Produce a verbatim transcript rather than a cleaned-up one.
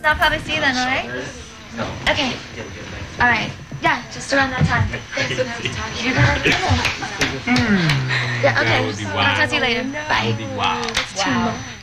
I'll probably see you then, alright? No. Okay. Alright. Yeah, just around that time. Thanks. You're gonna Yeah, okay. That would be I'll wow. talk to you later. Bye. That would be wow. It's too much.